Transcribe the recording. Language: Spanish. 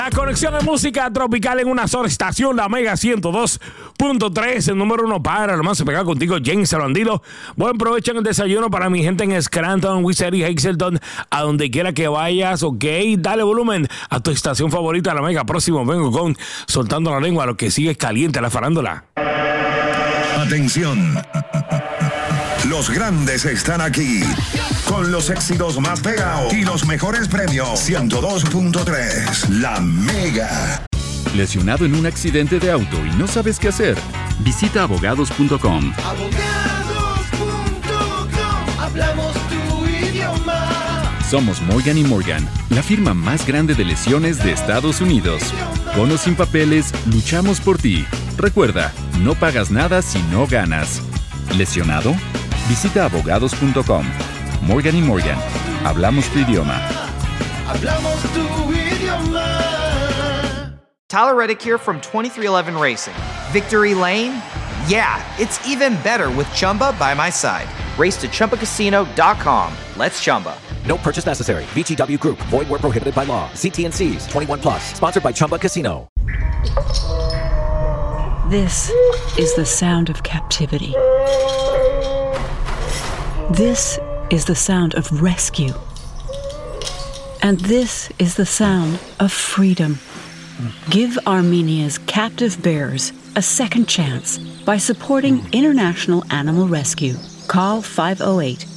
La conexión de música tropical en una sola estación, la Mega 102.3, el número uno para lo más pegado contigo, James el Bandido. Buen provecho en el desayuno para mi gente en Scranton, Wizard y Hazleton, a donde quiera que vayas, ok, dale volumen a tu estación favorita, la Mega. Próximo vengo con Soltando la Lengua, lo que sigue caliente, la farándula. Atención. Los grandes están aquí con los éxitos más pegados y los mejores premios. 102.3 La Mega. ¿Lesionado en un accidente de auto y no sabes qué hacer? Visita abogados.com. Abogados.com. Hablamos tu idioma. Somos Morgan & Morgan, la firma más grande de lesiones de Estados Unidos. Con o sin papeles, luchamos por ti. Recuerda, no pagas nada si no ganas. ¿Lesionado? Visita abogados.com. Morgan & Morgan. Hablamos tu idioma. Hablamos tu idioma. Tyler Reddick here from 2311 Racing. Victory Lane? Yeah, it's even better with Chumba by my side. Race to ChumbaCasino.com. Let's Chumba. No purchase necessary. VGW Group. Void where prohibited by law. CT&Cs. 21 plus. Sponsored by Chumba Casino. This is the sound of captivity. This is the sound of rescue. And this is the sound of freedom. Give Armenia's captive bears a second chance by supporting International Animal Rescue. Call 508